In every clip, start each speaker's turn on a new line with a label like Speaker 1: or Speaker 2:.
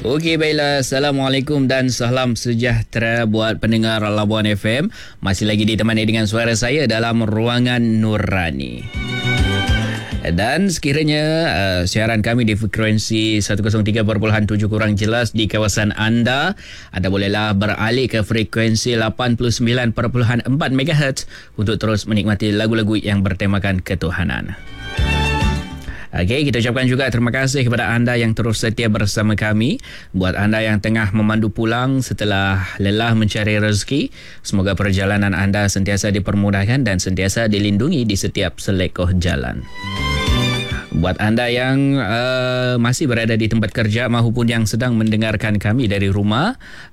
Speaker 1: Okey, baiklah. Assalamualaikum dan salam sejahtera buat pendengar Labuan FM. Masih lagi ditemani dengan suara saya dalam Ruangan Nurani. Dan sekiranya siaran kami di frekuensi 103.7 kurang jelas di kawasan anda bolehlah beralih ke frekuensi 89.4 MHz untuk terus menikmati lagu-lagu yang bertemakan ketuhanan. Okey, kita ucapkan juga terima kasih kepada anda yang terus setia bersama kami. Buat anda yang tengah memandu pulang setelah lelah mencari rezeki, semoga perjalanan anda sentiasa dipermudahkan dan sentiasa dilindungi di setiap selekoh jalan. Buat anda yang masih berada di tempat kerja maupun yang sedang mendengarkan kami dari rumah,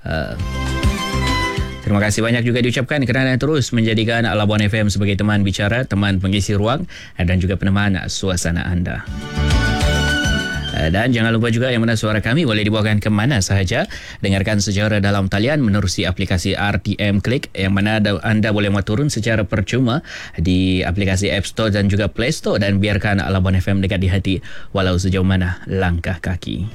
Speaker 1: terima kasih banyak juga diucapkan kerana terus menjadikan Labuan FM sebagai teman bicara, teman pengisi ruang dan juga peneman suasana anda. Dan jangan lupa juga yang mana suara kami boleh dibawakan ke mana sahaja. Dengarkan secara dalam talian menerusi aplikasi RTM Click yang mana anda boleh muat turun secara percuma di aplikasi App Store dan juga Play Store, dan biarkan Labuan FM dekat di hati walau sejauh mana langkah kaki.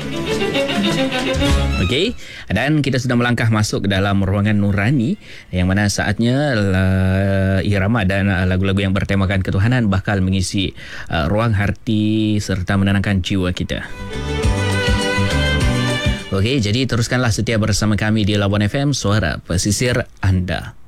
Speaker 1: Okey, dan kita sudah melangkah masuk ke dalam Ruangan Nurani yang mana saatnya irama dan lagu-lagu yang bertemakan ketuhanan bakal mengisi ruang hati serta menenangkan jiwa kita. Okey, jadi teruskanlah setia bersama kami di Labuan FM, suara pesisir anda.